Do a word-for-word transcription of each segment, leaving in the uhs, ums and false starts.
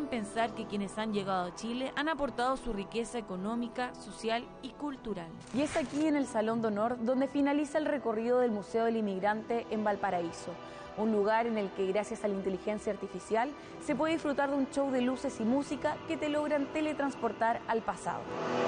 pensar que quienes han llegado a Chile han aportado su riqueza económica, social y cultural. Y es aquí en el Salón de Honor donde finaliza el recorrido del Museo del Inmigrante en Valparaíso, un lugar en el que gracias a la inteligencia artificial se puede disfrutar de un show de luces y música que te logran teletransportar al pasado.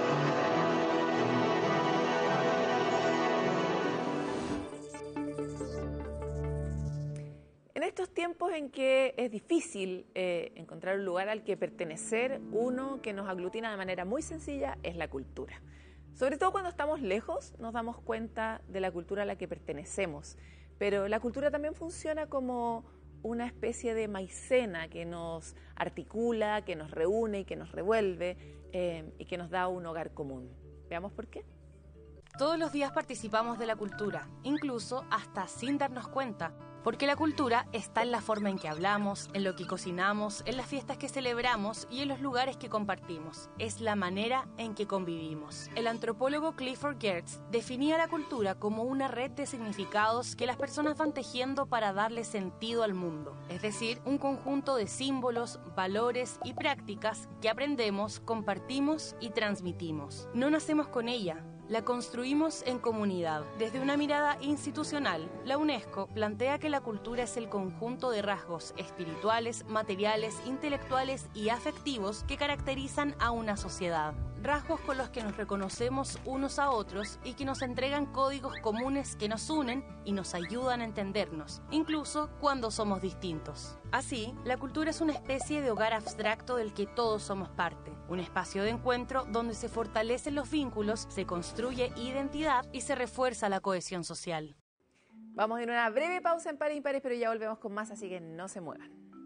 En estos tiempos en que es difícil eh, encontrar un lugar al que pertenecer, uno que nos aglutina de manera muy sencilla es la cultura. Sobre todo cuando estamos lejos nos damos cuenta de la cultura a la que pertenecemos, pero la cultura también funciona como una especie de maicena que nos articula, que nos reúne y que nos revuelve eh, y que nos da un hogar común. Veamos por qué. Todos los días participamos de la cultura, incluso hasta sin darnos cuenta, porque la cultura está en la forma en que hablamos, en lo que cocinamos, en las fiestas que celebramos y en los lugares que compartimos. Es la manera en que convivimos. El antropólogo Clifford Geertz definía la cultura como una red de significados que las personas van tejiendo para darle sentido al mundo. Es decir, un conjunto de símbolos, valores y prácticas que aprendemos, compartimos y transmitimos. No nacemos con ella. La construimos en comunidad. Desde una mirada institucional, la UNESCO plantea que la cultura es el conjunto de rasgos espirituales, materiales, intelectuales y afectivos que caracterizan a una sociedad. Rasgos con los que nos reconocemos unos a otros y que nos entregan códigos comunes que nos unen y nos ayudan a entendernos, incluso cuando somos distintos. Así, la cultura es una especie de hogar abstracto del que todos somos parte, un espacio de encuentro donde se fortalecen los vínculos, se construye identidad y se refuerza la cohesión social. Vamos a ir a una breve pausa en Pares y Impares, pero ya volvemos con más, así que no se muevan.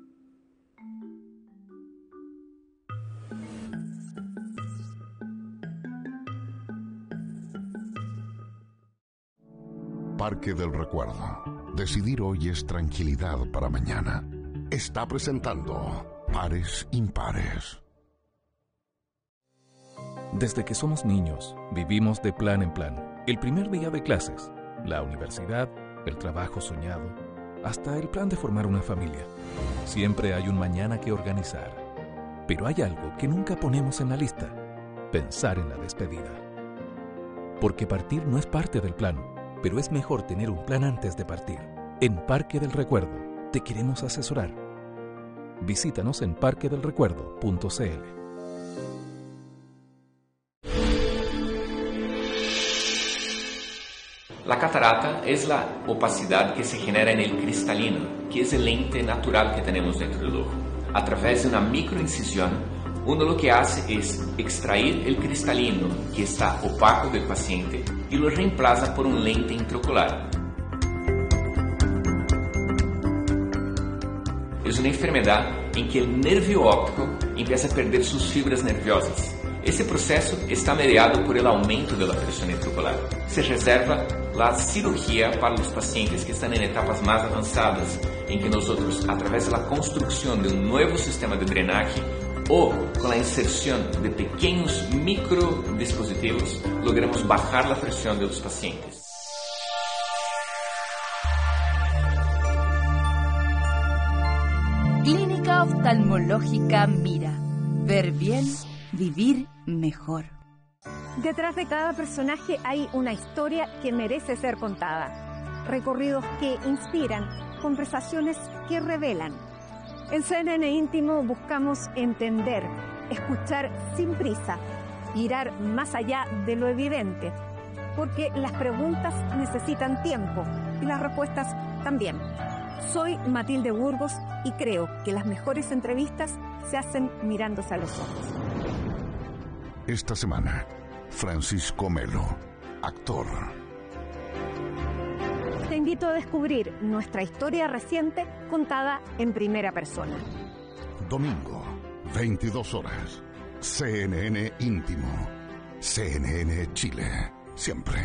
Parque del Recuerdo. Decidir hoy es tranquilidad para mañana. Está presentando Pares Impares. Desde que somos niños, vivimos de plan en plan. El primer día de clases, la universidad, el trabajo soñado, hasta el plan de formar una familia. Siempre hay un mañana que organizar. Pero hay algo que nunca ponemos en la lista: pensar en la despedida. Porque partir no es parte del plan, pero es mejor tener un plan antes de partir. En Parque del Recuerdo te queremos asesorar. Visítanos en parque del recuerdo punto c l. La catarata es la opacidad que se genera en el cristalino, que es el lente natural que tenemos dentro del ojo. A través de una microincisión, uno lo que hace es extraer el cristalino que está opaco del paciente y lo reemplaza por un lente intraocular. Es una enfermedad en que el nervio óptico empieza a perder sus fibras nerviosas. Ese proceso está mediado por el aumento de la presión intraocular. Se reserva la cirugía para los pacientes que están en etapas más avanzadas, en que nosotros, a través de la construcción de un nuevo sistema de drenaje o con la inserción de pequeños microdispositivos, logramos bajar la presión de los pacientes. Clínica Oftalmológica Mira. Ver bien, vivir mejor. Detrás de cada personaje hay una historia que merece ser contada. Recorridos que inspiran, conversaciones que revelan. En C N N Íntimo buscamos entender, escuchar sin prisa, mirar más allá de lo evidente, porque las preguntas necesitan tiempo y las respuestas también. Soy Matilde Burgos y creo que las mejores entrevistas se hacen mirándose a los ojos. Esta semana, Francisco Melo, actor. Te invito a descubrir nuestra historia reciente contada en primera persona. Domingo, veintidós horas. C N N Íntimo. C N N Chile. Siempre.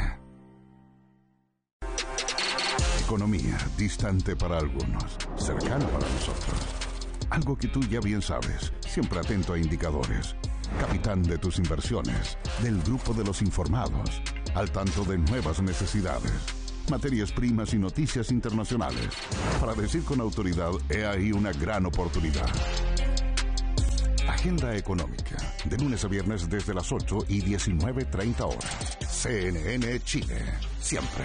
Economía, distante para algunos, cercana para nosotros. Algo que tú ya bien sabes, siempre atento a indicadores. Capitán de tus inversiones, del grupo de los informados, al tanto de nuevas necesidades, materias primas y noticias internacionales. Para decir con autoridad, he ahí una gran oportunidad. Agenda económica, de lunes a viernes desde las ocho y diecinueve treinta horas. C N N Chile, siempre.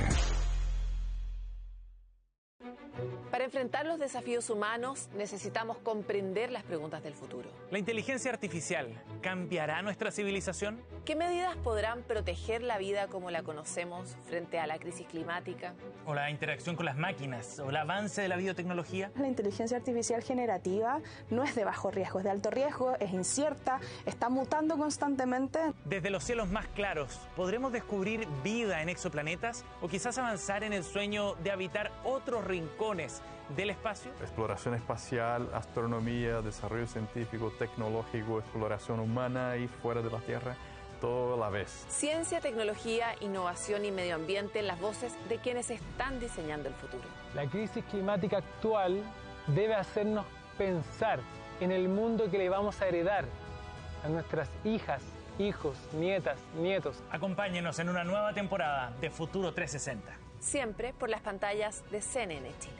Para enfrentar los desafíos humanos necesitamos comprender las preguntas del futuro. ¿La inteligencia artificial cambiará nuestra civilización? ¿Qué medidas podrán proteger la vida como la conocemos frente a la crisis climática? ¿O la interacción con las máquinas? ¿O el avance de la biotecnología? La inteligencia artificial generativa no es de bajo riesgo, es de alto riesgo, es incierta, está mutando constantemente. Desde los cielos más claros, ¿podremos descubrir vida en exoplanetas? ¿O quizás avanzar en el sueño de habitar otros rincones del espacio? Exploración espacial, astronomía, desarrollo científico, tecnológico, exploración humana y fuera de la Tierra, todo a la vez. Ciencia, tecnología, innovación y medio ambiente en las voces de quienes están diseñando el futuro. La crisis climática actual debe hacernos pensar en el mundo que le vamos a heredar a nuestras hijas, hijos, nietas, nietos. Acompáñenos en una nueva temporada de Futuro trescientos sesenta. Siempre por las pantallas de C N N Chile.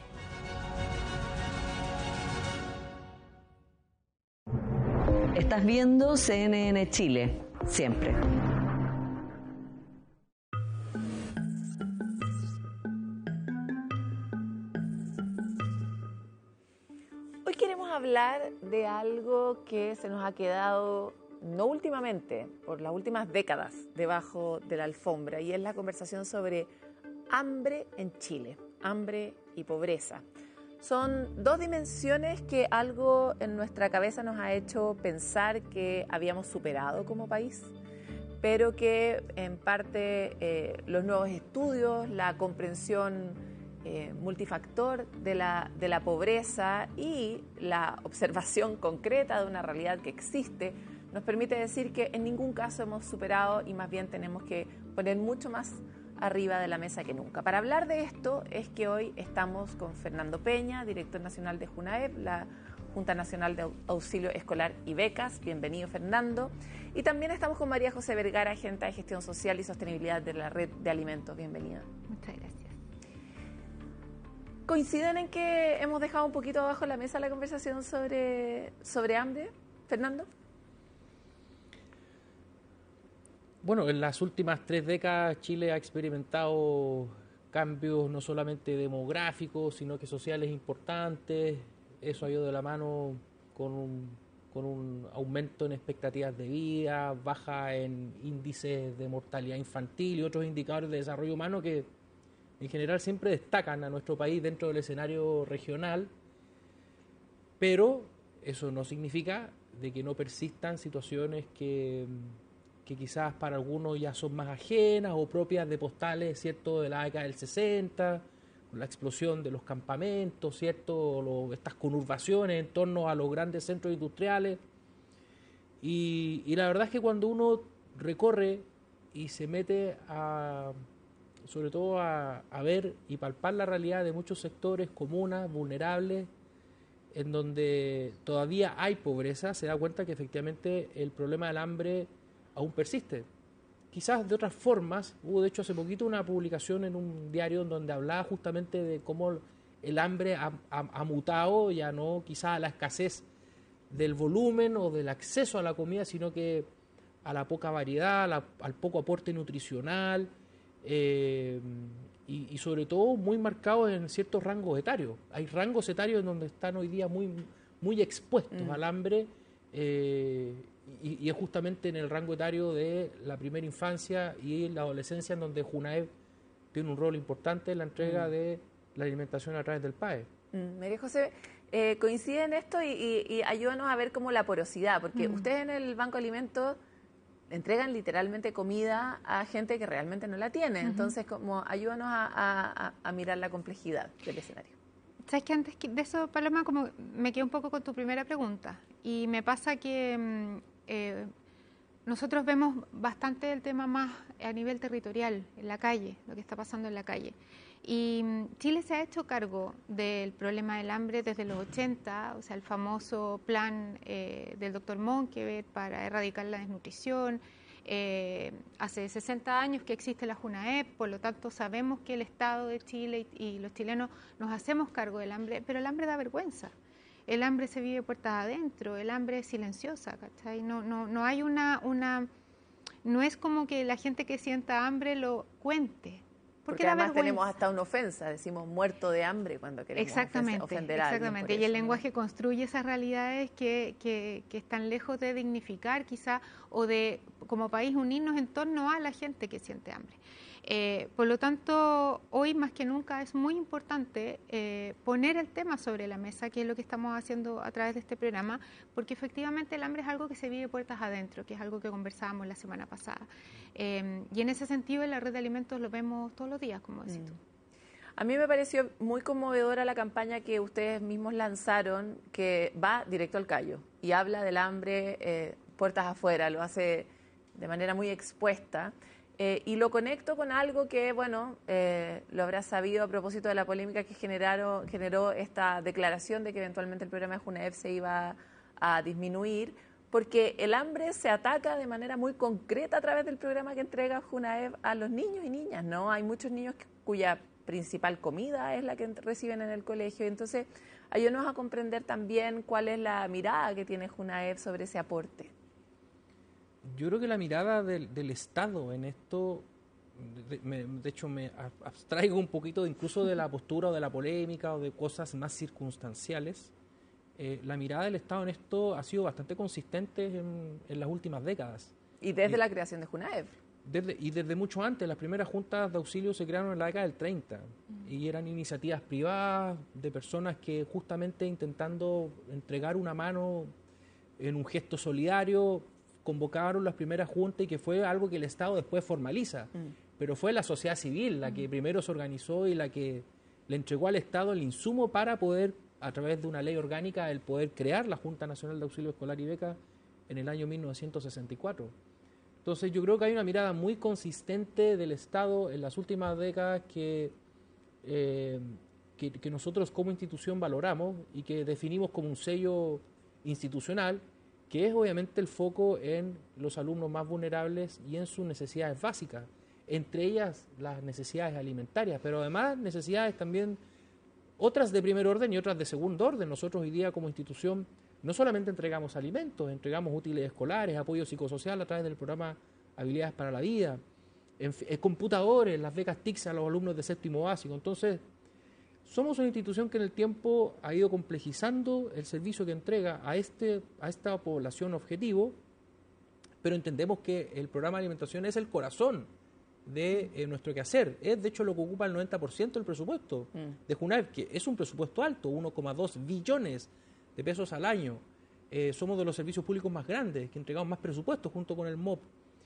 Estás viendo C N N Chile, siempre. Hoy queremos hablar de algo que se nos ha quedado, no últimamente, por las últimas décadas, debajo de la alfombra, y es la conversación sobre hambre en Chile, hambre y pobreza. Son dos dimensiones que algo en nuestra cabeza nos ha hecho pensar que habíamos superado como país, pero que en parte eh, los nuevos estudios, la comprensión eh, multifactor de la, de la pobreza y la observación concreta de una realidad que existe, nos permite decir que en ningún caso hemos superado y más bien tenemos que poner mucho más arriba de la mesa que nunca. Para hablar de esto es que hoy estamos con Fernando Peña, director nacional de JUNAEP, la Junta Nacional de Auxilio Escolar y Becas. Bienvenido, Fernando. Y también estamos con María José Vergara, agente de Gestión Social y Sostenibilidad de la Red de Alimentos. Bienvenida. Muchas gracias. ¿Coinciden en que hemos dejado un poquito abajo de la mesa la conversación sobre, sobre hambre, Fernando? Bueno, en las últimas tres décadas Chile ha experimentado cambios no solamente demográficos, sino que sociales importantes. Eso ha ido de la mano con un, con un aumento en expectativas de vida, baja en índices de mortalidad infantil y otros indicadores de desarrollo humano que en general siempre destacan a nuestro país dentro del escenario regional. Pero eso no significa de que no persistan situaciones que... que quizás para algunos ya son más ajenas o propias de postales, ¿cierto?, de la década del sesenta, con la explosión de los campamentos, ¿cierto?, Lo, estas conurbaciones en torno a los grandes centros industriales. Y, y la verdad es que cuando uno recorre y se mete a, sobre todo a, a ver y palpar la realidad de muchos sectores, comunas, vulnerables, en donde todavía hay pobreza, se da cuenta que efectivamente el problema del hambre aún persiste. Quizás de otras formas. Hubo de hecho hace poquito una publicación en un diario en donde hablaba justamente de cómo el hambre ha, ha, ha mutado, ya no quizás a la escasez del volumen o del acceso a la comida, sino que a la poca variedad, a la, al poco aporte nutricional eh, y, y sobre todo muy marcado en ciertos rangos etarios. Hay rangos etarios en donde están hoy día muy, muy expuestos mm. al hambre eh, Y, y es justamente en el rango etario de la primera infancia y la adolescencia en donde JUNAEP tiene un rol importante en la entrega mm. de la alimentación a través del P A E. Mm. María José, eh, coincide en esto y, y, y ayúdanos a ver cómo la porosidad, porque mm. ustedes en el Banco de Alimentos entregan literalmente comida a gente que realmente no la tiene, uh-huh. entonces como ayúdanos a, a, a mirar la complejidad del escenario. Sabes que antes de eso, Paloma, como me quedé un poco con tu primera pregunta y me pasa que eh, nosotros vemos bastante el tema más a nivel territorial, en la calle, lo que está pasando en la calle. Y Chile se ha hecho cargo del problema del hambre desde los ochenta, o sea, el famoso plan eh, del doctor Monkeberg para erradicar la desnutrición. Eh, hace sesenta años que existe la JUNAEP, por lo tanto sabemos que el Estado de Chile y, y los chilenos nos hacemos cargo del hambre, pero el hambre da vergüenza. el hambre se vive puertas adentro, el hambre es silenciosa, ¿cachai? No, no, no hay una, una, no es como que la gente que sienta hambre lo cuente. Porque, porque además tenemos hasta una ofensa, decimos muerto de hambre cuando queremos exactamente, ofender a exactamente. alguien. Y el lenguaje construye esas realidades que, que, que están lejos de dignificar quizá o de como país unirnos en torno a la gente que siente hambre. Eh, por lo tanto, hoy más que nunca es muy importante eh, poner el tema sobre la mesa, que es lo que estamos haciendo a través de este programa, porque efectivamente el hambre es algo que se vive puertas adentro, que es algo que conversábamos la semana pasada. Eh, y en ese sentido, en la red de alimentos lo vemos todos los días, como decís tú. A mí me pareció muy conmovedora la campaña que ustedes mismos lanzaron, que va directo al callo y habla del hambre eh, puertas afuera, lo hace de manera muy expuesta. Eh, y lo conecto con algo que, bueno, eh, lo habrás sabido a propósito de la polémica que generaron, generó esta declaración de que eventualmente el programa de Junaev se iba a disminuir, porque el hambre se ataca de manera muy concreta a través del programa que entrega Junaev a los niños y niñas, ¿no? Hay muchos niños que, cuya principal comida es la que reciben en el colegio, y entonces ayúdanos a comprender también cuál es la mirada que tiene Junaev sobre ese aporte. Yo creo que la mirada del, del Estado en esto, de, me, de hecho me abstraigo un poquito incluso de la postura o de la polémica o de cosas más circunstanciales. Eh, la mirada del Estado en esto ha sido bastante consistente en, en las últimas décadas. Y desde eh, la creación de Junaev. Desde, y desde mucho antes. Las primeras juntas de auxilio se crearon en la década del treinta mm. y eran iniciativas privadas de personas que justamente intentando entregar una mano en un gesto solidario convocaron las primeras juntas, y que fue algo que el Estado después formaliza, mm. pero fue la sociedad civil la que mm. primero se organizó y la que le entregó al Estado el insumo para poder, a través de una ley orgánica, el poder crear la Junta Nacional de Auxilio Escolar y Beca en el año mil novecientos sesenta y cuatro. Entonces yo creo que hay una mirada muy consistente del Estado en las últimas décadas que, eh, que, que nosotros como institución valoramos y que definimos como un sello institucional, que es obviamente el foco en los alumnos más vulnerables y en sus necesidades básicas, entre ellas las necesidades alimentarias, pero además necesidades también otras de primer orden y otras de segundo orden. Nosotros hoy día como institución no solamente entregamos alimentos, entregamos útiles escolares, apoyo psicosocial a través del programa Habilidades para la Vida, en, en computadores, las becas T I C S a los alumnos de séptimo básico. Entonces, somos una institución que en el tiempo ha ido complejizando el servicio que entrega a, este, a esta población objetivo, pero entendemos que el programa de alimentación es el corazón de eh, nuestro quehacer. Es, de hecho, lo que ocupa el noventa por ciento del presupuesto mm. de Junaev, que es un presupuesto alto, uno coma dos billones de pesos al año. Eh, somos de los servicios públicos más grandes, que entregamos más presupuestos junto con el M O P.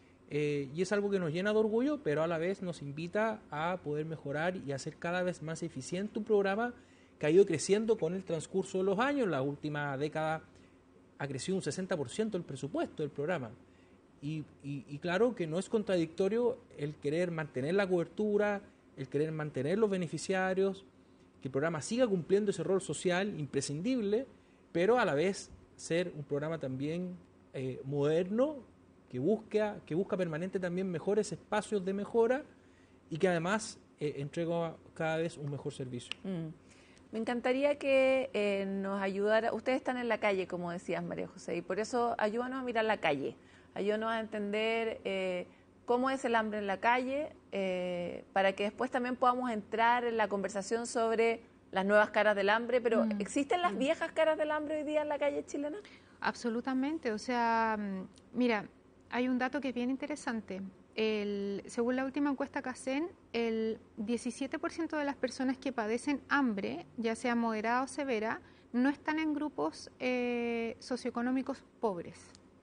Eh, y es algo que nos llena de orgullo, pero a la vez nos invita a poder mejorar y hacer cada vez más eficiente un programa que ha ido creciendo con el transcurso de los años. La última década ha crecido un sesenta por ciento el presupuesto del programa. Y, y, y claro que no es contradictorio el querer mantener la cobertura, el querer mantener los beneficiarios, que el programa siga cumpliendo ese rol social imprescindible, pero a la vez ser un programa también eh, moderno, que busca, que busca permanente también mejores espacios de mejora y que además eh, entrega cada vez un mejor servicio. Mm. Me encantaría que eh, nos ayudara, ustedes están en la calle, como decías, María José, y por eso ayúdanos a mirar la calle, ayúdanos a entender eh, cómo es el hambre en la calle, eh, para que después también podamos entrar en la conversación sobre las nuevas caras del hambre, pero mm. ¿existen las mm. viejas caras del hambre hoy día en la calle chilena? Absolutamente, o sea, mira, hay un dato que es bien interesante. El, según la última encuesta CACEN, el diecisiete por ciento de las personas que padecen hambre, ya sea moderada o severa, no están en grupos eh, socioeconómicos pobres.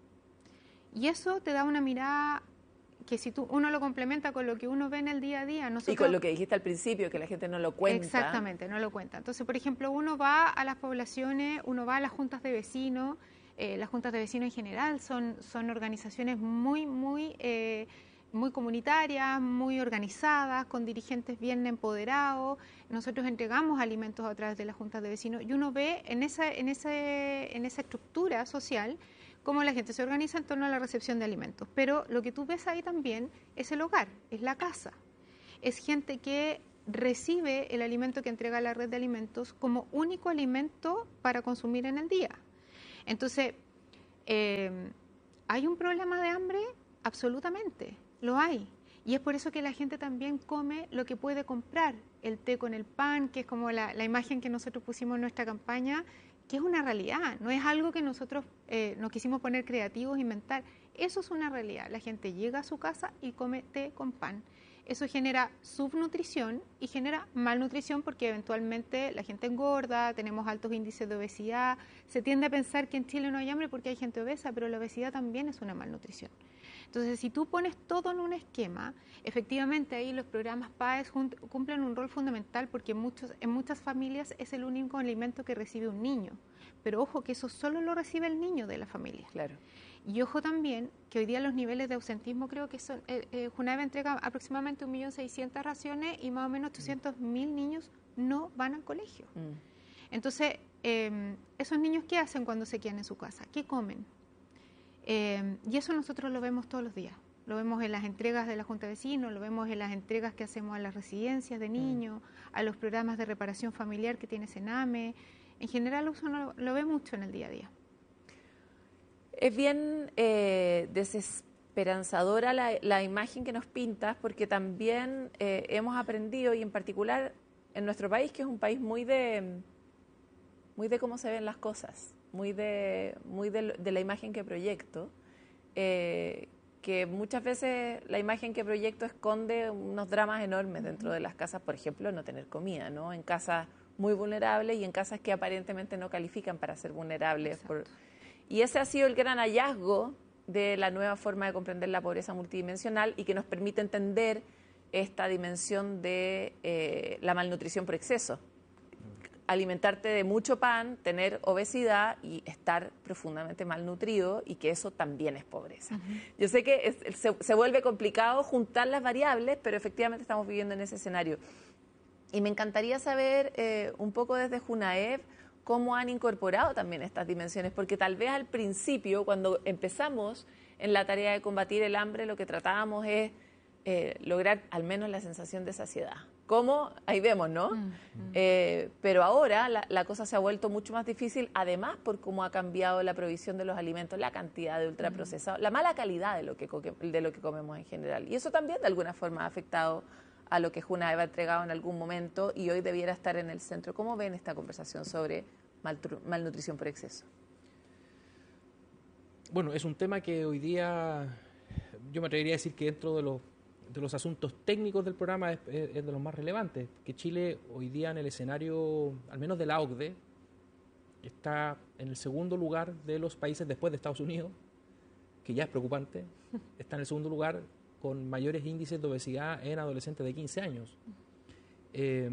Y eso te da una mirada que si tú uno lo complementa con lo que uno ve en el día a día... Nosotros, y con lo que dijiste al principio, que la gente no lo cuenta. Exactamente, no lo cuenta. Entonces, por ejemplo, uno va a las poblaciones, uno va a las juntas de vecinos. Eh, las juntas de vecinos en general son, son organizaciones muy, muy, eh, muy comunitarias, muy organizadas, con dirigentes bien empoderados. Nosotros entregamos alimentos a través de las juntas de vecinos y uno ve en esa, en ese, en esa estructura social cómo la gente se organiza en torno a la recepción de alimentos. Pero lo que tú ves ahí también es el hogar, es la casa. Es gente que recibe el alimento que entrega la red de alimentos como único alimento para consumir en el día. Entonces, eh, ¿hay un problema de hambre? Absolutamente, lo hay. Y es por eso que la gente también come lo que puede comprar, el té con el pan, que es como la, la imagen que nosotros pusimos en nuestra campaña, que es una realidad, no es algo que nosotros eh, nos quisimos poner creativos, inventar. Eso es una realidad. La gente llega a su casa y come té con pan. Eso genera subnutrición y genera malnutrición porque eventualmente la gente engorda, tenemos altos índices de obesidad. Se tiende a pensar que en Chile no hay hambre porque hay gente obesa, pero la obesidad también es una malnutrición. Entonces, si tú pones todo en un esquema, efectivamente ahí los programas P A E S cumplen un rol fundamental porque en, muchos, en muchas familias es el único alimento que recibe un niño. Pero ojo que eso solo lo recibe el niño de la familia. Claro. Y ojo también que hoy día los niveles de ausentismo creo que son, eh, eh, Junaev entrega aproximadamente un millón seiscientas raciones y más o menos ochocientos mil niños no van al colegio. Mm. Entonces, eh, ¿esos niños qué hacen cuando se quedan en su casa? ¿Qué comen? Eh, y eso nosotros lo vemos todos los días. Lo vemos en las entregas de la Junta de Vecinos, lo vemos en las entregas que hacemos a las residencias de niños, mm. a los programas de reparación familiar que tiene Sename. En general eso no, lo ve mucho en el día a día. Es bien eh, desesperanzadora la, la imagen que nos pintas porque también eh, hemos aprendido, y en particular en nuestro país, que es un país muy de, muy de cómo se ven las cosas, muy de, muy de, de la imagen que proyecto, eh, que muchas veces la imagen que proyecto esconde unos dramas enormes dentro de las casas, por ejemplo, no tener comida, ¿no? En casas muy vulnerables y en casas que aparentemente no califican para ser vulnerables. Por, y ese ha sido el gran hallazgo de la nueva forma de comprender la pobreza multidimensional y que nos permite entender esta dimensión de eh, la malnutrición por exceso. Alimentarte de mucho pan, tener obesidad y estar profundamente malnutrido y que eso también es pobreza. Uh-huh. Yo sé que es, se, se vuelve complicado juntar las variables, pero efectivamente estamos viviendo en ese escenario. Y me encantaría saber eh, un poco desde Junaev cómo han incorporado también estas dimensiones, porque tal vez al principio, cuando empezamos en la tarea de combatir el hambre, lo que tratábamos es eh, lograr al menos la sensación de saciedad. ¿Cómo? Ahí vemos, ¿no? Mm, mm. Eh, pero ahora la, la cosa se ha vuelto mucho más difícil, además por cómo ha cambiado la provisión de los alimentos, la cantidad de ultraprocesados, mm. la mala calidad de lo, que, de lo que comemos en general. Y eso también de alguna forma ha afectado a lo que Junaev ha entregado en algún momento y hoy debiera estar en el centro. ¿Cómo ven esta conversación sobre malnutrición por exceso? Bueno, es un tema que hoy día yo me atrevería a decir que dentro de los, de los asuntos técnicos del programa es, es de los más relevantes, que Chile hoy día en el escenario, al menos de la O C D E, está en el segundo lugar de los países después de Estados Unidos, que ya es preocupante, está en el segundo lugar con mayores índices de obesidad en adolescentes de quince años. Eh,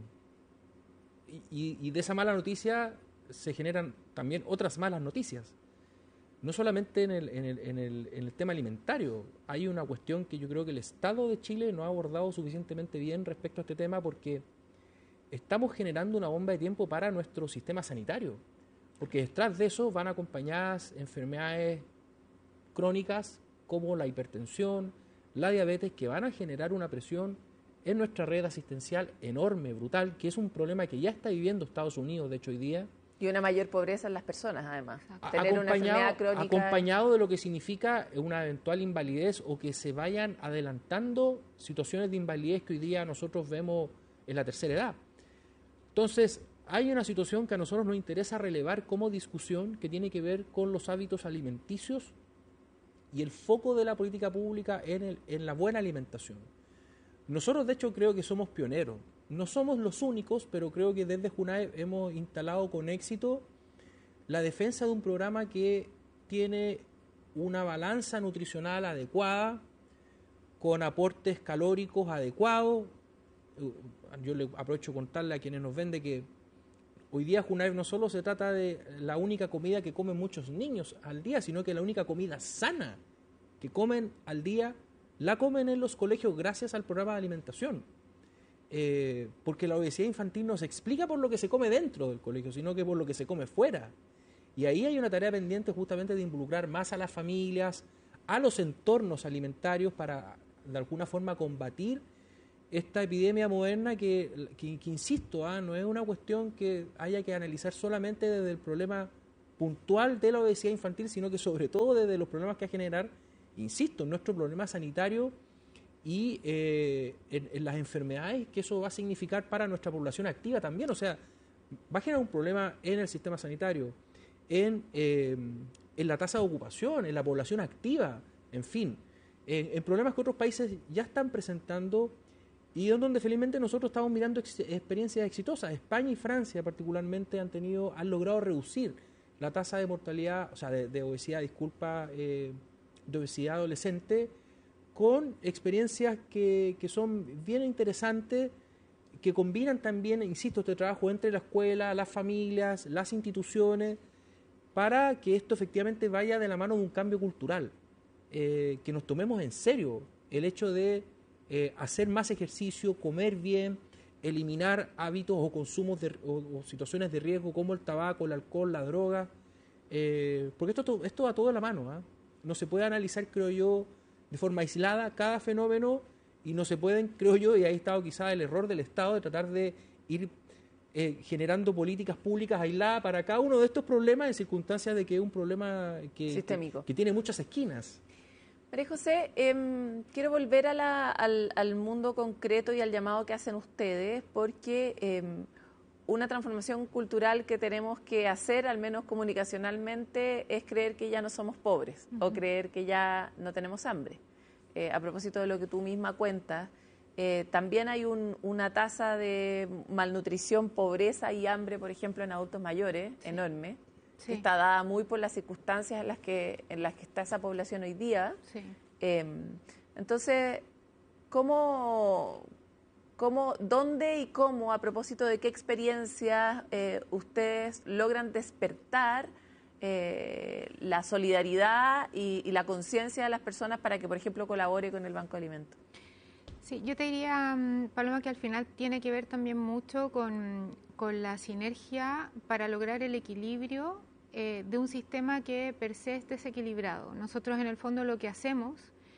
y, y de esa mala noticia se generan también otras malas noticias. No solamente en el, en, el, en, el, en el tema alimentario, hay una cuestión que yo creo que el Estado de Chile no ha abordado suficientemente bien respecto a este tema porque estamos generando una bomba de tiempo para nuestro sistema sanitario, porque detrás de eso van acompañadas enfermedades crónicas como la hipertensión, la diabetes, que van a generar una presión en nuestra red asistencial enorme, brutal, que es un problema que ya está viviendo Estados Unidos, de hecho, hoy día. Y una mayor pobreza en las personas, además. Tener una enfermedad crónica. Acompañado de lo que significa una eventual invalidez o que se vayan adelantando situaciones de invalidez que hoy día nosotros vemos en la tercera edad. Entonces, hay una situación que a nosotros nos interesa relevar como discusión que tiene que ver con los hábitos alimenticios y el foco de la política pública en, el, en la buena alimentación. Nosotros, de hecho, creo que somos pioneros. No somos los únicos, pero creo que desde Junaev hemos instalado con éxito la defensa de un programa que tiene una balanza nutricional adecuada, con aportes calóricos adecuados. Yo le aprovecho contarle a quienes nos ven de que hoy día Junaev no solo se trata de la única comida que comen muchos niños al día, sino que la única comida sana que comen al día la comen en los colegios gracias al programa de alimentación. Eh, porque la obesidad infantil no se explica por lo que se come dentro del colegio, sino que por lo que se come fuera. Y ahí hay una tarea pendiente justamente de involucrar más a las familias, a los entornos alimentarios para de alguna forma combatir esta epidemia moderna que, que, que insisto, ¿ah? no es una cuestión que haya que analizar solamente desde el problema puntual de la obesidad infantil, sino que sobre todo desde los problemas que va a generar, insisto, en nuestro problema sanitario y eh, en, en las enfermedades que eso va a significar para nuestra población activa también. O sea, va a generar un problema en el sistema sanitario, en, eh, en la tasa de ocupación, en la población activa, en fin, en, en problemas que otros países ya están presentando y en donde felizmente nosotros estamos mirando ex experiencias exitosas. España y Francia particularmente han tenido, han logrado reducir la tasa de mortalidad, o sea, de, de obesidad, disculpa, eh, de obesidad adolescente, con experiencias que, que son bien interesantes, que combinan también, insisto, este trabajo entre la escuela, las familias, las instituciones, para que esto efectivamente vaya de la mano de un cambio cultural, eh, que nos tomemos en serio el hecho de eh, hacer más ejercicio, comer bien, eliminar hábitos o consumos de, o, o situaciones de riesgo como el tabaco, el alcohol, la droga, eh, porque esto, esto va todo de la mano, ¿eh? No se puede analizar, creo yo, de forma aislada cada fenómeno y no se pueden, creo yo, y ahí ha estado quizá el error del Estado de tratar de ir eh, generando políticas públicas aisladas para cada uno de estos problemas en circunstancias de que es un problema que, sistémico, que, que tiene muchas esquinas. María José, eh, quiero volver a la, al, al mundo concreto y al llamado que hacen ustedes, porque eh, una transformación cultural que tenemos que hacer, al menos comunicacionalmente, es creer que ya no somos pobres, uh-huh, o creer que ya no tenemos hambre. Eh, a propósito de lo que tú misma cuentas, eh, también hay un, una tasa de malnutrición, pobreza y hambre, por ejemplo, en adultos mayores, sí, enorme. Sí. Está dada muy por las circunstancias en las que, en las que está esa población hoy día. Sí. Eh, entonces, ¿cómo, cómo, dónde y cómo, a propósito de qué experiencias eh, ustedes logran despertar eh, la solidaridad y, y la conciencia de las personas para que, por ejemplo, colabore con el Banco de Alimentos? Sí, yo te diría, Paloma, que al final tiene que ver también mucho con, con la sinergia para lograr el equilibrio eh, de un sistema que per se es desequilibrado. Nosotros en el fondo lo que hacemos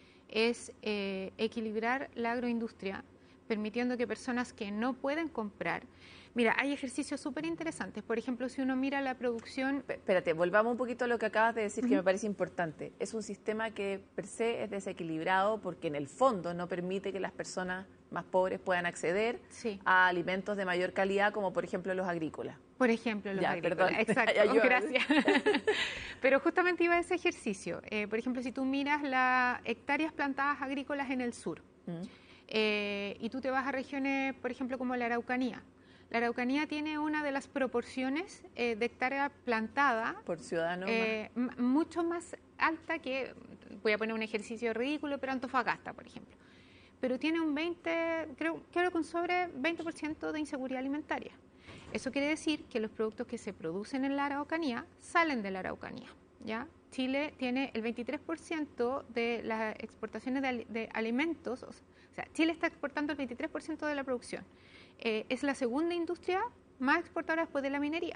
es eh, equilibrar la agroindustria, permitiendo que personas que no pueden comprar... Mira, hay ejercicios súper interesantes. Por ejemplo, si uno mira la producción... Espérate, volvamos un poquito a lo que acabas de decir, uh-huh, que me parece importante. Es un sistema que per se es desequilibrado porque en el fondo no permite que las personas más pobres puedan acceder, sí, a alimentos de mayor calidad, como por ejemplo los agrícolas. Por ejemplo, los ya, agrícolas. Perdón. Exacto, ya, gracias. Pero justamente iba a ese ejercicio. Eh, por ejemplo, si tú miras las hectáreas plantadas agrícolas en el sur, uh-huh, eh, y tú te vas a regiones, por ejemplo, como la Araucanía. La Araucanía tiene una de las proporciones eh, de hectárea plantada por ciudadano eh, mucho más alta que, voy a poner un ejercicio ridículo, pero Antofagasta, por ejemplo. Pero tiene un veinte, creo, creo que un sobre veinte por ciento de inseguridad alimentaria. Eso quiere decir que los productos que se producen en la Araucanía salen de la Araucanía, ¿ya? Chile tiene el veintitrés por ciento de las exportaciones de, de alimentos, o sea, Chile está exportando el veintitrés por ciento de la producción. Eh, es la segunda industria más exportadora después de la minería.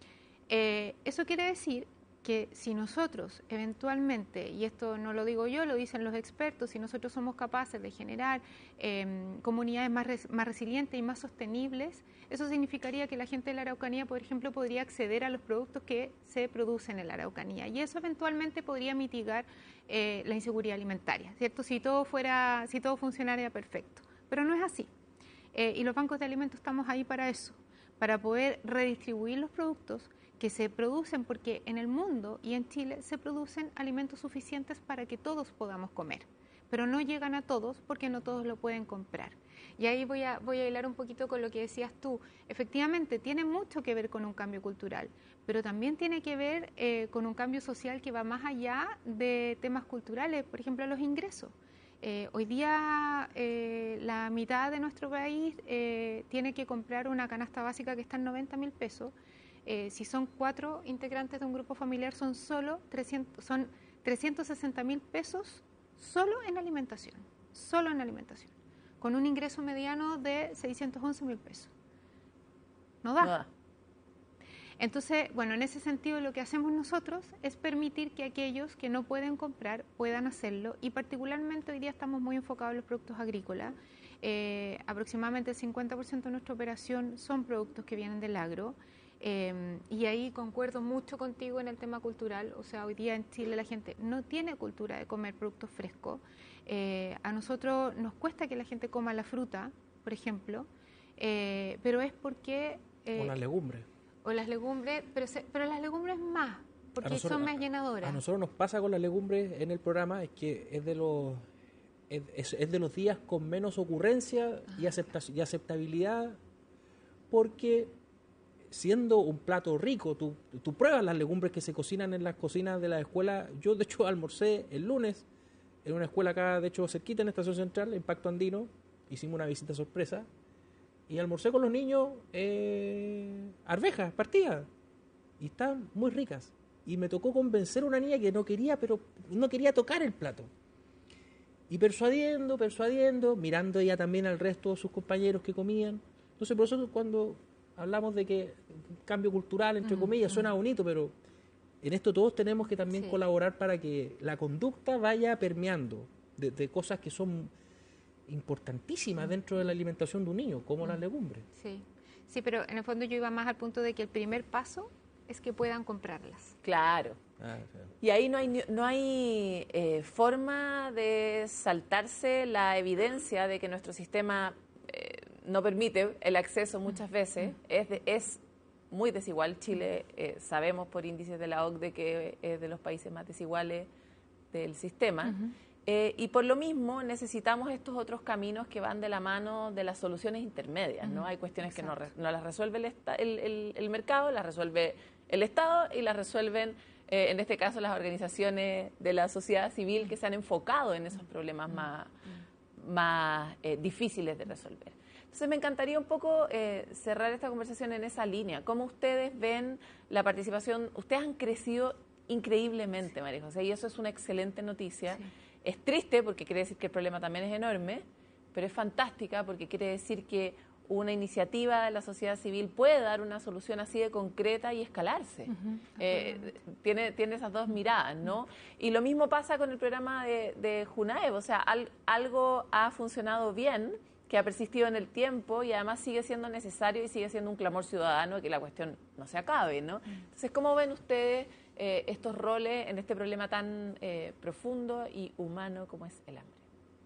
Eh, eso quiere decir que si nosotros eventualmente, y esto no lo digo yo, lo dicen los expertos, si nosotros somos capaces de generar eh, comunidades más, res, más resilientes y más sostenibles, eso significaría que la gente de la Araucanía, por ejemplo, podría acceder a los productos que se producen en la Araucanía, y eso eventualmente podría mitigar eh, la inseguridad alimentaria, ¿cierto? Si todo fuera, si todo funcionaría perfecto, pero no es así. Eh, y los bancos de alimentos estamos ahí para eso, para poder redistribuir los productos que se producen, porque en el mundo y en Chile se producen alimentos suficientes para que todos podamos comer, pero no llegan a todos porque no todos lo pueden comprar. Y ahí voy a, voy a hilar un poquito con lo que decías tú. Efectivamente, tiene mucho que ver con un cambio cultural, pero también tiene que ver eh, con un cambio social que va más allá de temas culturales, por ejemplo, los ingresos. Eh, hoy día eh, la mitad de nuestro país eh, tiene que comprar una canasta básica que está en noventa mil pesos. Eh, si son cuatro integrantes de un grupo familiar, son solo trescientos, son trescientos sesenta mil pesos solo en alimentación, solo en alimentación, con un ingreso mediano de seiscientos once mil pesos. No da. No da. Entonces, bueno, en ese sentido lo que hacemos nosotros es permitir que aquellos que no pueden comprar puedan hacerlo, y particularmente hoy día estamos muy enfocados en los productos agrícolas. Eh, aproximadamente el cincuenta por ciento de nuestra operación son productos que vienen del agro. Eh, y ahí concuerdo mucho contigo en el tema cultural. O sea, hoy día en Chile la gente no tiene cultura de comer productos frescos. Eh, a nosotros nos cuesta que la gente coma la fruta, por ejemplo, eh, pero es porque... Eh, o las legumbres. O las legumbres, pero, se, pero las legumbres más, porque nosotros, son más llenadoras. A nosotros nos pasa con las legumbres en el programa, es que es de los es, es, es de los días con menos ocurrencia y, acepta, y aceptabilidad, porque siendo un plato rico, tú, tú pruebas las legumbres que se cocinan en las cocinas de la escuela. Yo, de hecho, almorcé el lunes en una escuela acá, de hecho, cerquita en la Estación Central, en Pacto Andino. Hicimos una visita sorpresa y almorcé con los niños eh, arvejas, partidas, y están muy ricas. Y me tocó convencer a una niña que no quería, pero no quería tocar el plato. Y persuadiendo, persuadiendo, mirando ella también al resto de sus compañeros que comían. Entonces, por eso cuando hablamos de que cambio cultural, entre comillas, suena bonito, pero en esto todos tenemos que también sí. colaborar para que la conducta vaya permeando de, de cosas que son importantísimas mm. dentro de la alimentación de un niño, como mm. las legumbres. Sí, sí, pero en el fondo yo iba más al punto de que el primer paso es que puedan comprarlas. Claro. Ah, sí. Y ahí no hay, no hay eh, forma de saltarse la evidencia de que nuestro sistema eh, no permite el acceso muchas veces. Mm. Es, de, es muy desigual. Chile, eh, sabemos por índices de la O C D E que es de los países más desiguales del sistema. Uh-huh. Eh, y por lo mismo necesitamos estos otros caminos que van de la mano de las soluciones intermedias, ¿no? Hay cuestiones Exacto. que no, no las resuelve el, el, el, el mercado, las resuelve el Estado y las resuelven, eh, en este caso, las organizaciones de la sociedad civil que se han enfocado en esos problemas más, más eh, difíciles de resolver. Entonces me encantaría un poco eh, cerrar esta conversación en esa línea. ¿Cómo ustedes ven la participación? Ustedes han crecido increíblemente, María José, y eso es una excelente noticia. Sí. Es triste porque quiere decir que el problema también es enorme, pero es fantástica porque quiere decir que una iniciativa de la sociedad civil puede dar una solución así de concreta y escalarse. Uh-huh. eh, tiene, tiene esas dos miradas, ¿no? Y lo mismo pasa con el programa de, de JUNAEV, o sea, al, algo ha funcionado bien, que ha persistido en el tiempo y además sigue siendo necesario y sigue siendo un clamor ciudadano que la cuestión no se acabe, ¿no? Entonces, ¿cómo ven ustedes eh, estos roles en este problema tan eh, profundo y humano como es el hambre?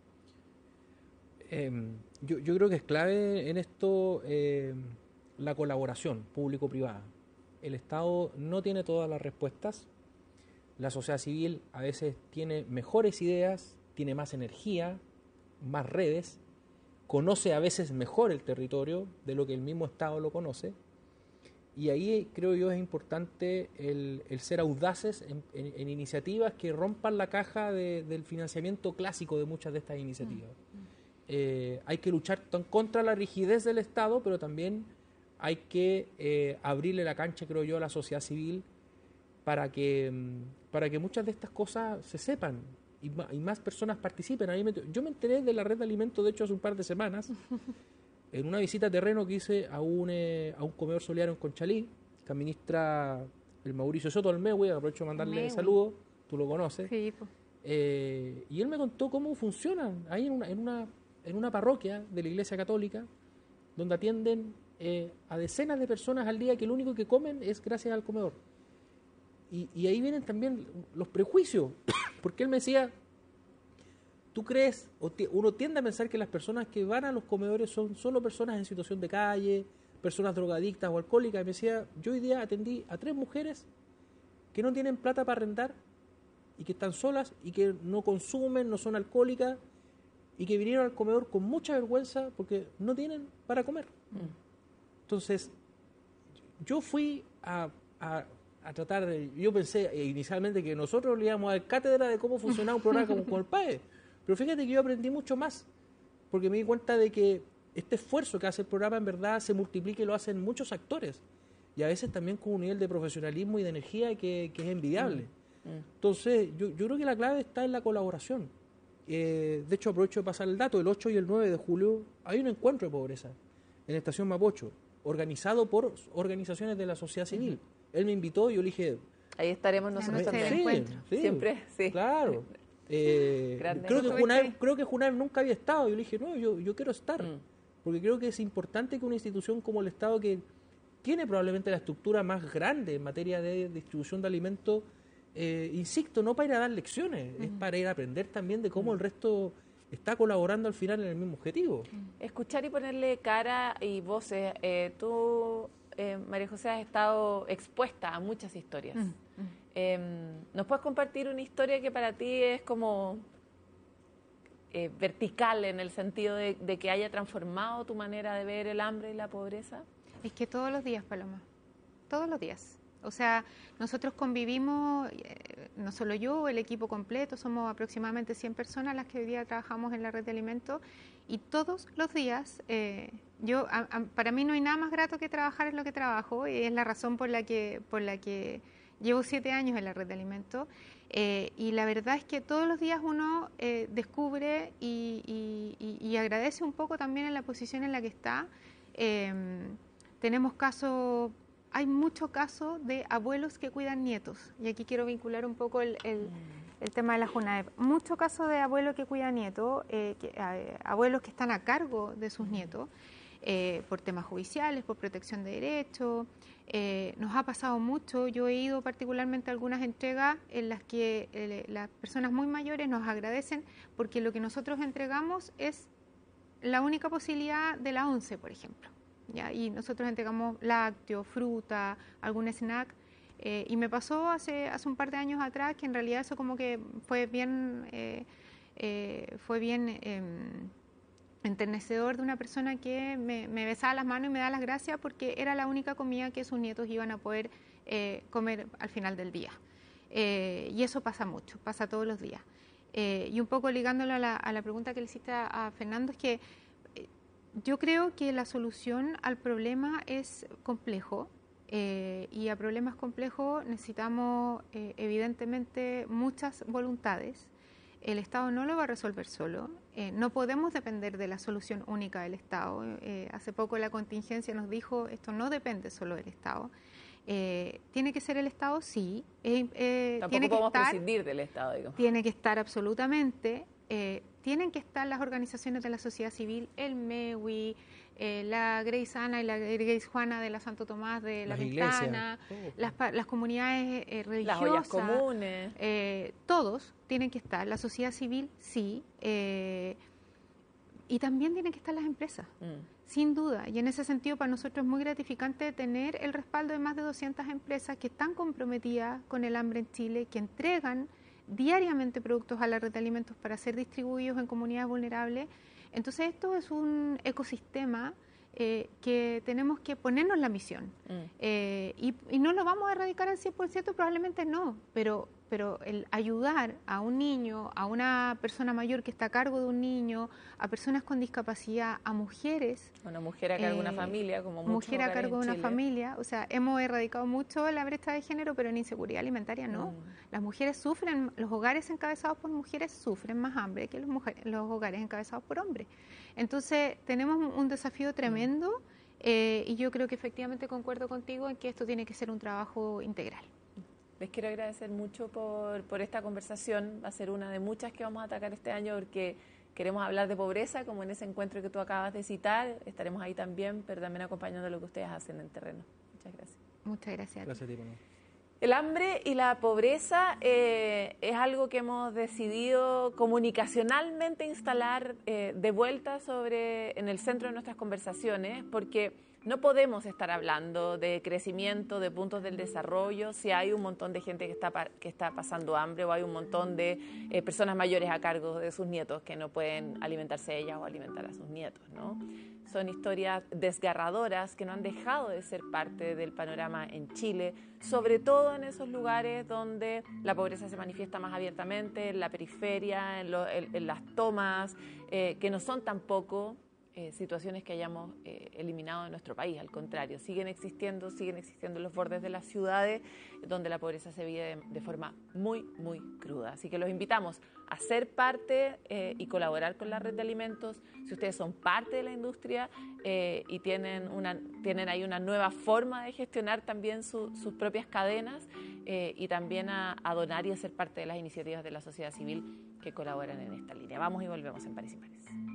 Eh, yo, yo creo que es clave en esto eh, la colaboración público-privada. El Estado no tiene todas las respuestas, la sociedad civil a veces tiene mejores ideas, tiene más energía, más redes, conoce a veces mejor el territorio de lo que el mismo Estado lo conoce, y ahí creo yo es importante el, el ser audaces en, en, en iniciativas que rompan la caja de, del financiamiento clásico de muchas de estas iniciativas. Mm. Eh, hay que luchar contra la rigidez del Estado, pero también hay que eh, abrirle la cancha, creo yo, a la sociedad civil para que, para que muchas de estas cosas se sepan y más, y más personas participen. A mí me, yo me enteré de la red de alimentos, de hecho, hace un par de semanas, en una visita a terreno que hice a un, eh, a un comedor solidario en Conchalí, que administra el Mauricio Soto Almewi, aprovecho de mandarle saludos, tú lo conoces. Sí, pues. eh, y él me contó cómo funcionan ahí en una, en una, en una parroquia de la Iglesia Católica, donde atienden eh, a decenas de personas al día que lo único que comen es gracias al comedor. Y, y ahí vienen también los prejuicios, porque él me decía, tú crees, o t- uno tiende a pensar que las personas que van a los comedores son solo personas en situación de calle, personas drogadictas o alcohólicas. Y me decía, yo hoy día atendí a tres mujeres que no tienen plata para arrendar y que están solas y que no consumen, no son alcohólicas y que vinieron al comedor con mucha vergüenza porque no tienen para comer. Mm. Entonces, yo fui a... a a tratar de, yo pensé inicialmente que nosotros le íbamos a dar cátedra de cómo funcionaba un programa como, como el P A E, pero fíjate que yo aprendí mucho más, porque me di cuenta de que este esfuerzo que hace el programa en verdad se multiplica y lo hacen muchos actores, y a veces también con un nivel de profesionalismo y de energía que, que es envidiable. Mm. Mm. Entonces, yo, yo creo que la clave está en la colaboración. Eh, de hecho, aprovecho de pasar el dato, el ocho y el nueve de julio hay un encuentro de pobreza en la Estación Mapocho, organizado por organizaciones de la sociedad civil. Mm. Él me invitó y yo le dije... Ahí estaremos nosotros también. Sí, sí, siempre, sí. Claro. Eh, creo, que Junaed, creo que Junaed nunca había estado. Yo le dije, no, yo, yo quiero estar. Mm. Porque creo que es importante que una institución como el Estado, que tiene probablemente la estructura más grande en materia de distribución de alimentos, eh, insisto, no para ir a dar lecciones, mm. es para ir a aprender también de cómo mm. el resto está colaborando al final en el mismo objetivo. Escuchar y ponerle cara y voces. Eh, tú, eh, María José, has estado expuesta a muchas historias. Mm. Eh, ¿Nos puedes compartir una historia que para ti es como eh, vertical en el sentido de, de que haya transformado tu manera de ver el hambre y la pobreza? Es que todos los días, Paloma, todos los días. O sea, nosotros convivimos, eh, no solo yo, el equipo completo, somos aproximadamente cien personas las que hoy día trabajamos en la red de alimentos y todos los días, eh, yo, a, a, para mí no hay nada más grato que trabajar en lo que trabajo y es la razón por la que, por la que llevo siete años en la red de alimentos eh, y la verdad es que todos los días uno eh, descubre y, y, y, y agradece un poco también en la posición en la que está. Eh, tenemos casos... Hay muchos casos de abuelos que cuidan nietos, y aquí quiero vincular un poco el, el, el tema de la Junaed. Muchos casos de abuelos que cuidan nietos, eh, que, eh, abuelos que están a cargo de sus nietos, eh, por temas judiciales, por protección de derechos. Eh, nos ha pasado mucho, yo he ido particularmente a algunas entregas en las que eh, las personas muy mayores nos agradecen porque lo que nosotros entregamos es la única posibilidad de la once, por ejemplo. ¿Ya? Y nosotros entregamos lácteos, fruta, algún snack. Eh, y me pasó hace, hace un par de años atrás que en realidad eso como que fue bien, eh, eh, fue bien eh, enternecedor de una persona que me, me besaba las manos y me da las gracias porque era la única comida que sus nietos iban a poder eh, comer al final del día. Eh, y eso pasa mucho, pasa todos los días. Eh, y un poco ligándolo a la, a la pregunta que le hiciste a, a Fernando, es que yo creo que la solución al problema es complejo eh, y a problemas complejos necesitamos eh, evidentemente muchas voluntades. El Estado no lo va a resolver solo, eh, no podemos depender de la solución única del Estado. Eh, hace poco la contingencia nos dijo esto no depende solo del Estado. Eh, ¿Tiene que ser el Estado? Sí. Eh, eh, Tampoco tiene podemos que estar, prescindir del Estado, digo. Tiene que estar absolutamente. Eh, tienen que estar las organizaciones de la sociedad civil, el MEWI, eh, la Grace Ana y la Grace Juana de la Santo Tomás de la Ventana, las, las comunidades eh, religiosas, las ollas comunes, eh, todos tienen que estar, la sociedad civil sí, eh, y también tienen que estar las empresas, mm. sin duda, y en ese sentido para nosotros es muy gratificante tener el respaldo de más de doscientas empresas que están comprometidas con el hambre en Chile, que entregan diariamente productos a la red de alimentos para ser distribuidos en comunidades vulnerables. Entonces esto es un ecosistema eh, que tenemos que ponernos la misión mm. eh, y, y no lo vamos a erradicar al cien por ciento, probablemente no, pero, pero el ayudar a un niño, a una persona mayor que está a cargo de un niño, a personas con discapacidad, a mujeres. Una mujer a cargo de eh, una familia, como muchos mujer a cargo de una Chile. familia, o sea, hemos erradicado mucho la brecha de género, pero en inseguridad alimentaria no. Mm. Las mujeres sufren, los hogares encabezados por mujeres sufren más hambre que los, mujeres, los hogares encabezados por hombres. Entonces, tenemos un desafío tremendo mm. eh, y yo creo que efectivamente concuerdo contigo en que esto tiene que ser un trabajo integral. Les quiero agradecer mucho por, por esta conversación. Va a ser una de muchas que vamos a atacar este año porque queremos hablar de pobreza, como en ese encuentro que tú acabas de citar. Estaremos ahí también, pero también acompañando lo que ustedes hacen en terreno. Muchas gracias. Muchas gracias. Gracias a ti, Pano. El hambre y la pobreza eh, es algo que hemos decidido comunicacionalmente instalar eh, de vuelta sobre, en el centro de nuestras conversaciones, porque no podemos estar hablando de crecimiento, de puntos del desarrollo, si hay un montón de gente que está, que está pasando hambre o hay un montón de eh, personas mayores a cargo de sus nietos que no pueden alimentarse ellas o alimentar a sus nietos, ¿no? Son historias desgarradoras que no han dejado de ser parte del panorama en Chile, sobre todo en esos lugares donde la pobreza se manifiesta más abiertamente, en la periferia, en, lo, en, en las tomas, eh, que no son tampoco Eh, situaciones que hayamos eh, eliminado de nuestro país. Al contrario, siguen existiendo, siguen existiendo en los bordes de las ciudades donde la pobreza se vive de, de forma muy, muy cruda. Así que los invitamos a ser parte eh, y colaborar con la red de alimentos. Si ustedes son parte de la industria eh, y tienen, una, tienen ahí una nueva forma de gestionar también su, sus propias cadenas eh, y también a, a donar y a ser parte de las iniciativas de la sociedad civil, que colaboran en esta línea. Vamos y volvemos en París y Pares.